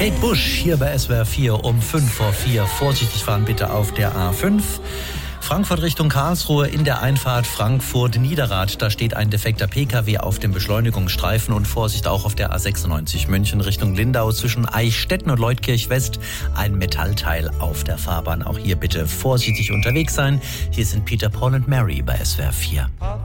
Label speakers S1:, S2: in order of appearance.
S1: Kate Bush hier bei SWR 4 um 5 vor 4. Vorsichtig fahren bitte auf der A5. Frankfurt Richtung Karlsruhe in der Einfahrt Frankfurt-Niederrad. Da steht ein defekter Pkw auf dem Beschleunigungsstreifen und Vorsicht auch auf der A96 München Richtung Lindau zwischen Eichstätten und Leutkirch West. Ein Metallteil auf der Fahrbahn. Auch hier bitte vorsichtig unterwegs sein. Hier sind Peter, Paul und Mary bei SWR 4.